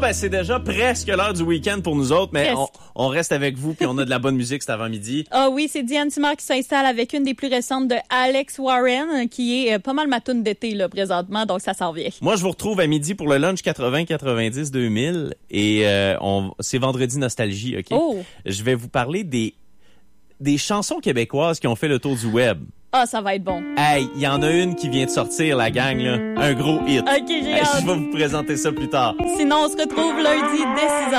ben c'est déjà presque l'heure du week-end pour nous autres, mais Presque. on reste avec vous puis on a de la bonne musique cet avant-midi. Ah oui, c'est Diane Simard qui s'installe avec une des plus récentes de Alex Warren, qui est pas mal ma toune d'été là présentement, donc ça s'en vient. Moi, je vous retrouve à midi pour le lunch 80-90-2000 et c'est vendredi nostalgie, OK? Oh! Je vais vous parler des chansons québécoises qui ont fait le tour du web. Ah, ça va être bon. Hey, il y en a une qui vient de sortir, la gang, là. Un gros hit. OK, j'ai hâte. Je vais vous présenter ça plus tard. Sinon, on se retrouve lundi dès 6h.